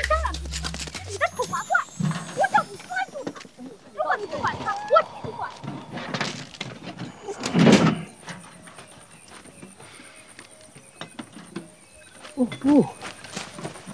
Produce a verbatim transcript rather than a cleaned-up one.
当然不是了，是你的丑八怪！我叫你拴住他，如果你不管他，我去管。 哦不，